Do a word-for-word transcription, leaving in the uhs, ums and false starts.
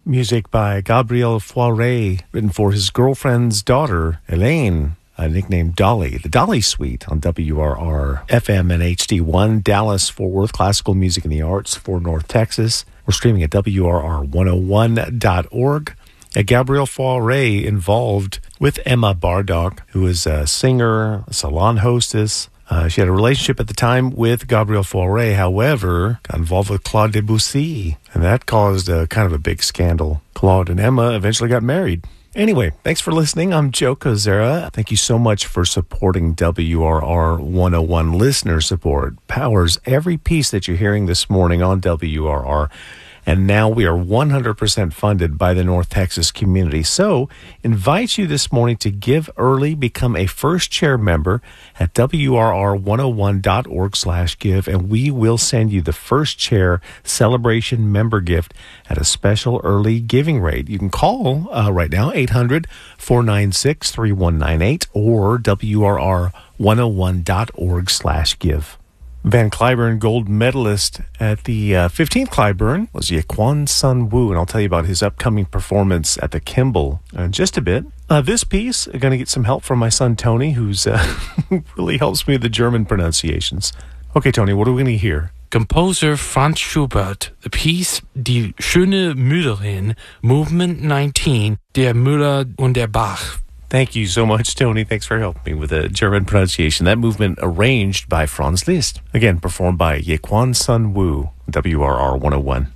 Music by Gabriel Fauré, written for his girlfriend's daughter, Elaine, uh, nicknamed Dolly. The Dolly Suite on W R R F M and H D one, Dallas, Fort Worth, classical music and the arts for North Texas. We're streaming at W R R one oh one dot org. Uh, Gabrielle Fauré involved with Emma Bardock, who is a singer, a salon hostess. Uh, she had a relationship at the time with Gabrielle Fauré, however, got involved with Claude Debussy, and that caused a kind of a big scandal. Claude and Emma eventually got married. Anyway, thanks for listening. I'm Joe Kozera. Thank you so much for supporting W R R one oh one. Listener support powers every piece that you're hearing this morning on W R R. And now we are one hundred percent funded by the North Texas community. So, invite you this morning to give early, become a first chair member at W R R one oh one dot org slash give, and we will send you the first chair celebration member gift at a special early giving rate. You can call uh, right now, eight hundred, four nine six, three one nine eight, or W R R one oh one dot org slash give. Van Cliburn gold medalist at the uh, fifteenth Cliburn was Yaquan Sun Wu, and I'll tell you about his upcoming performance at the Kimball in just a bit. Uh, this piece, I'm going to get some help from my son Tony, who's uh, really helps me with the German pronunciations. Okay, Tony, what are we going to hear? Composer Franz Schubert, the piece Die schöne Müllerin, Movement nineteen, Der Müller und der Bach. Thank you so much, Tony. Thanks for helping me with the German pronunciation. That movement arranged by Franz Liszt. Again, performed by Yaquan Sun Wu, W R R one oh one.